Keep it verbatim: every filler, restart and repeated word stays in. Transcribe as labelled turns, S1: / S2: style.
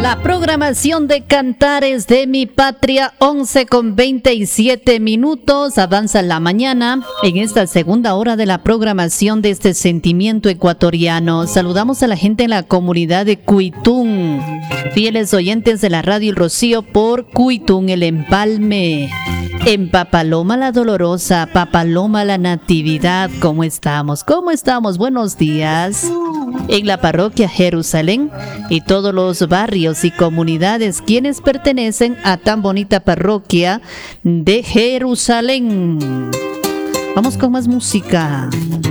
S1: La programación de Cantares de mi Patria, once con veintisiete minutos, avanza la mañana en esta segunda hora de la programación de este sentimiento ecuatoriano. Saludamos a la gente en la comunidad de Cuitún, fieles oyentes de la radio El Rocío por Cuitún, El Empalme. En Papaloma la Dolorosa, Papaloma la Natividad, ¿cómo estamos? ¿Cómo estamos? Buenos días. En la parroquia Jerusalén y todos los barrios y comunidades quienes pertenecen a tan bonita parroquia de Jerusalén. Vamos con más música.